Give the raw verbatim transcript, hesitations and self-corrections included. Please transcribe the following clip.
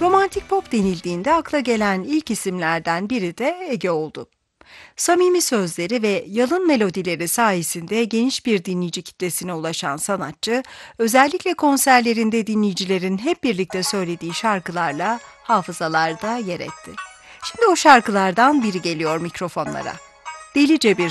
Romantik pop denildiğinde akla gelen ilk isimlerden biri de Ege oldu. Samimi sözleri ve yalın melodileri sayesinde geniş bir dinleyici kitlesine ulaşan sanatçı, özellikle konserlerinde dinleyicilerin hep birlikte söylediği şarkılarla hafızalarda yer etti. Şimdi o şarkılardan biri geliyor mikrofonlara. Delice bir